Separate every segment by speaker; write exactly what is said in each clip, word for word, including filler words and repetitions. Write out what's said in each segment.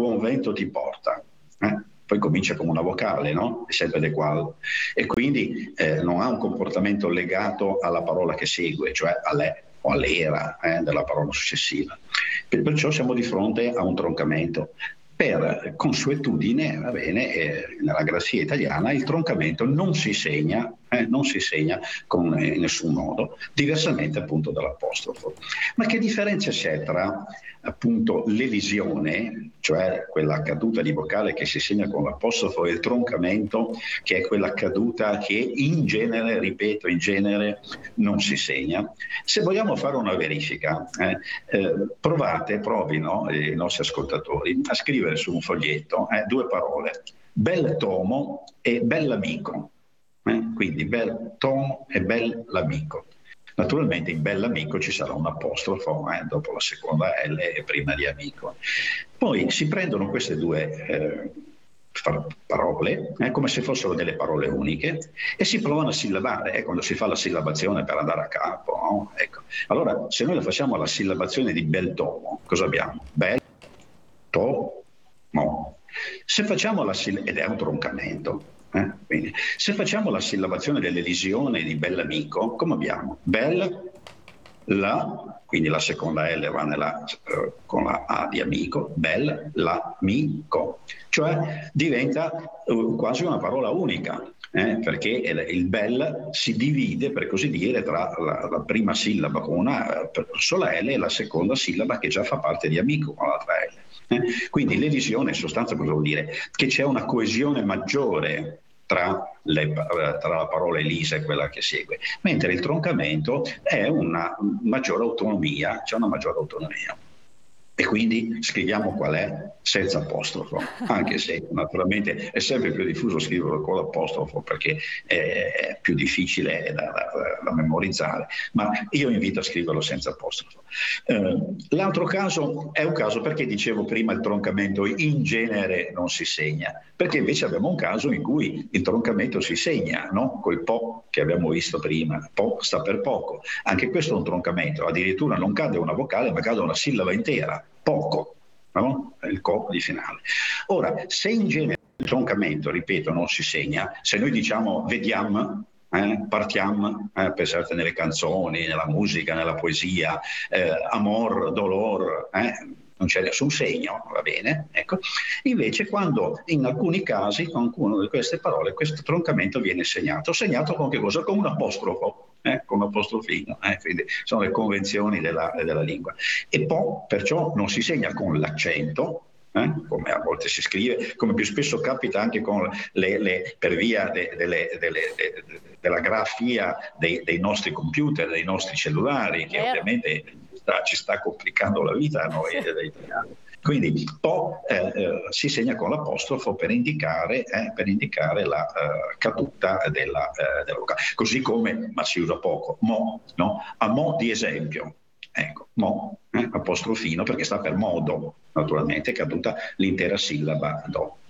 Speaker 1: buon vento ti porta. Eh? Poi comincia come una vocale, no? È sempre de qual. E quindi eh, non ha un comportamento legato alla parola che segue, cioè alle o all'era eh, della parola successiva. Perciò siamo di fronte a un troncamento. Per consuetudine, va bene, eh, nella grafia italiana il troncamento non si segna, eh, non si segna con, eh, in nessun modo, diversamente appunto dall'apostrofo. Ma che differenza c'è tra appunto l'elisione, cioè quella caduta di vocale che si segna con l'apostrofo, e il troncamento, che è quella caduta che in genere, ripeto, in genere non si segna? Se vogliamo fare una verifica, eh, eh, provate, provino i nostri ascoltatori a scrivere su un foglietto eh, due parole: bel tomo e bell'amico. Eh? Quindi bel tomo e bell'amico. Naturalmente in bell'amico ci sarà un apostrofo eh, dopo la seconda L e prima di amico. Poi si prendono queste due eh, parole eh, come se fossero delle parole uniche e si provano a sillabare, eh, quando si fa la sillabazione per andare a capo, no? Ecco. Allora, se noi la facciamo alla sillabazione di bel tomo, cosa abbiamo? Bel tomo. Se facciamo la sillabazione, ed è un troncamento, Eh? Quindi, se facciamo la sillabazione dell'elisione di bell'amico, come abbiamo? Bel, la, quindi la seconda L va nella, eh, con la A di amico, bel, la, mico, cioè diventa uh, quasi una parola unica, eh? Perché il, il bel si divide, per così dire, tra la, la prima sillaba con una uh, sola L e la seconda sillaba che già fa parte di amico con l'altra L. Eh? Quindi l'elisione in sostanza cosa vuol dire? Che c'è una coesione maggiore tra, le, tra la parola elisa e quella che segue, mentre il troncamento è una maggiore autonomia, c'è una maggiore autonomia. E quindi scriviamo qual è senza apostrofo, anche se naturalmente è sempre più diffuso scriverlo con l'apostrofo perché è più difficile da, da, da memorizzare, ma io invito a scriverlo senza apostrofo. Eh, l'altro caso è un caso perché dicevo prima il troncamento in genere non si segna, perché invece abbiamo un caso in cui il troncamento si segna, no? Col po' che abbiamo visto prima, po' sta per poco, anche questo è un troncamento, addirittura non cade una vocale ma cade una sillaba intera, poco, no? Il co di finale. Ora, se in genere il troncamento, ripeto, non si segna, se noi diciamo vediamo, eh, partiamo, eh, pensate nelle canzoni, nella musica, nella poesia, eh, amor, dolor, eh, non c'è nessun segno, va bene, ecco. Invece quando in alcuni casi, con alcune di queste parole, questo troncamento viene segnato, segnato con che cosa? Con un apostrofo, eh, con un apostrofino, eh, quindi sono le convenzioni della, della lingua. E poi perciò non si segna con l'accento, eh, come a volte si scrive, come più spesso capita anche con le, le, per via de, de, de, de, de, de, della grafia dei, dei nostri computer, dei nostri cellulari, che Vero. ovviamente sta, ci sta complicando la vita a noi italiani. Quindi po eh, eh, si segna con l'apostrofo per indicare, eh, per indicare la eh, caduta della, eh, della vocale. Così come, ma si usa poco, mo, no? A mo di esempio. Ecco, mo, eh, apostrofino, perché sta per modo, naturalmente, caduta l'intera sillaba do.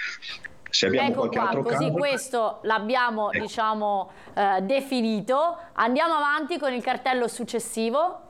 Speaker 1: Se abbiamo
Speaker 2: ecco
Speaker 1: qualche
Speaker 2: qua,
Speaker 1: altro
Speaker 2: così
Speaker 1: caso,
Speaker 2: questo l'abbiamo ecco. diciamo eh, definito. Andiamo avanti con il cartello successivo.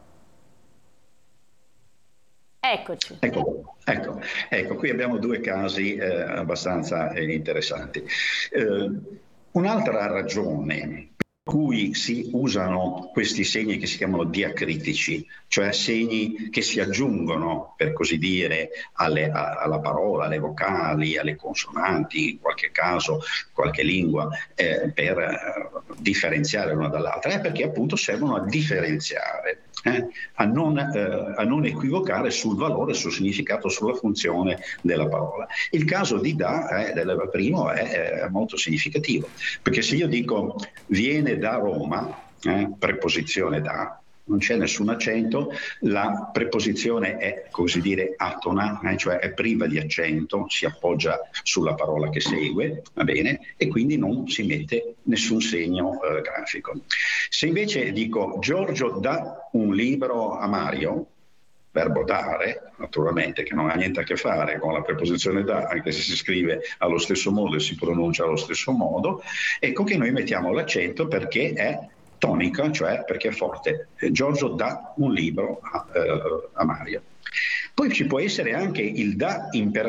Speaker 2: Eccoci.
Speaker 1: Ecco, ecco, ecco, qui abbiamo due casi eh, abbastanza eh, interessanti. Eh, un'altra ragione per cui si usano questi segni che si chiamano diacritici, cioè segni che si aggiungono, per così dire, alle, a, alla parola, alle vocali, alle consonanti, in qualche caso, qualche lingua, eh, per eh, differenziare l'una dall'altra, è perché appunto servono a differenziare. Eh, a, non, eh, a non equivocare sul valore, sul significato, sulla funzione della parola. Il caso di da, eh, del primo, è, è molto significativo, perché se io dico viene da Roma, eh, preposizione da, non c'è nessun accento, la preposizione è, così dire, atona, eh, cioè è priva di accento, si appoggia sulla parola che segue, va bene, e quindi non si mette nessun segno eh, grafico. Se invece dico Giorgio dà un libro a Mario, verbo dare, naturalmente, che non ha niente a che fare con la preposizione da, anche se si scrive allo stesso modo e si pronuncia allo stesso modo, ecco che noi mettiamo l'accento perché è tonica, cioè perché è forte. Giorgio dà un libro a, uh, a Mario. Poi ci può essere anche il da imperativo